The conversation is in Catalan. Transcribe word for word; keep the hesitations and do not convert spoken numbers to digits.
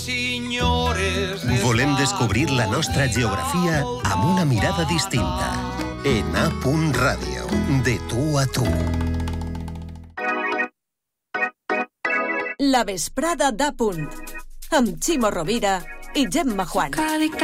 Volem descobrir la nostra geografia amb una mirada distinta. En A. Ràdio, de tu a tu. La vesprada d'A. amb Ximo Rovira i Gemma Juan.